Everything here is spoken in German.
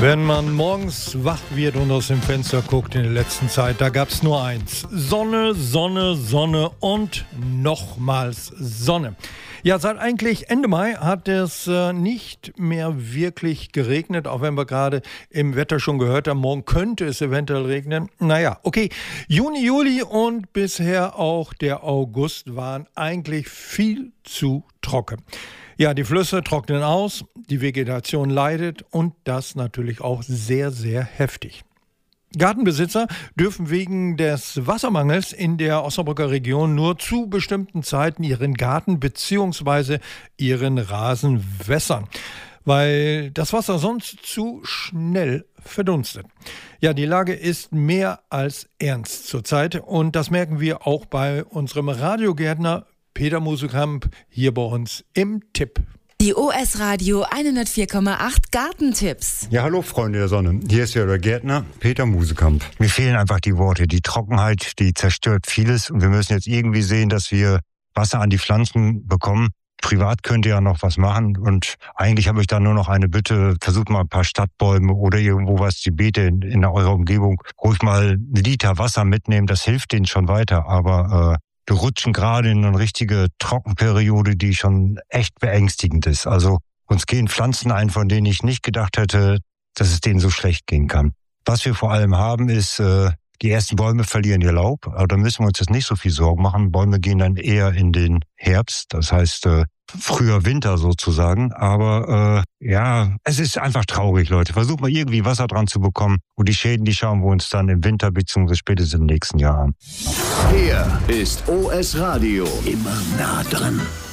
Wenn man morgens wach wird und aus dem Fenster guckt in der letzten Zeit, da gab es nur eins. Sonne, Sonne, Sonne und nochmals Sonne. Ja, seit eigentlich Ende Mai hat es nicht mehr wirklich geregnet, auch wenn wir gerade im Wetter schon gehört haben, morgen könnte es eventuell regnen. Naja, okay, Juni, Juli und bisher auch der August waren eigentlich viel zu trocken. Ja, die Flüsse trocknen aus, die Vegetation leidet und das natürlich auch sehr, sehr heftig. Gartenbesitzer dürfen wegen des Wassermangels in der Osnabrücker Region nur zu bestimmten Zeiten ihren Garten bzw. ihren Rasen wässern, weil das Wasser sonst zu schnell verdunstet. Ja, die Lage ist mehr als ernst zurzeit und das merken wir auch bei unserem Radiogärtner Peter Musekamp hier bei uns im Tipp. Die OS Radio 104,8 Gartentipps. Ja, hallo Freunde der Sonne. Hier ist ja der Gärtner Peter Musekamp. Mir fehlen einfach die Worte. Die Trockenheit, die zerstört vieles und wir müssen jetzt irgendwie sehen, dass wir Wasser an die Pflanzen bekommen. Privat könnt ihr ja noch was machen und eigentlich habe ich da nur noch eine Bitte. Versucht mal ein paar Stadtbäume oder irgendwo was, die Beete in eurer Umgebung. Ruhig mal 1 Liter Wasser mitnehmen, das hilft denen schon weiter, aber wir rutschen gerade in eine richtige Trockenperiode, die schon echt beängstigend ist. Also uns gehen Pflanzen ein, von denen ich nicht gedacht hätte, dass es denen so schlecht gehen kann. Was wir vor allem haben, ist, die ersten Bäume verlieren ihr Laub. Aber da müssen wir uns jetzt nicht so viel Sorgen machen. Bäume gehen dann eher in den Herbst, das heißt früher Winter sozusagen. Aber ja, es ist einfach traurig, Leute. Versucht mal irgendwie Wasser dran zu bekommen. Und die Schäden, die schauen wir uns dann im Winter bzw. spätestens im nächsten Jahr an. Hier ist OS Radio. Immer nah dran.